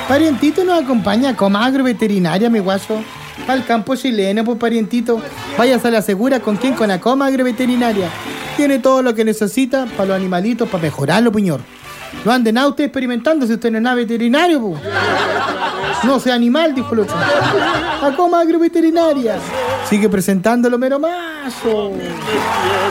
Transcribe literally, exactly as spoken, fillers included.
Parientito nos acompaña a Coma Agroveterinaria, mi guaso. Al campo chileno, pues parientito. Váyase a la segura con quién, con la Coma Agroveterinaria. Tiene todo lo que necesita para los animalitos, para mejorarlo, puñor. No anden a usted experimentando si usted no es nada veterinario, pues. No sea animal, dijo el otro. A Coma Agroveterinaria. Sigue presentándolo, mero mazo.